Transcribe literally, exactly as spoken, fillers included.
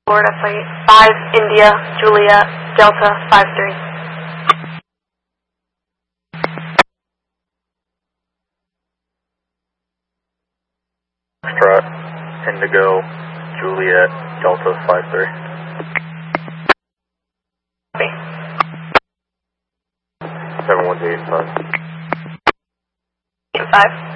Florida Flight five, India, Juliet, Delta five three. Foxtrot, Indigo, Juliet, Delta five three. Copy. seven one eight five. eight five.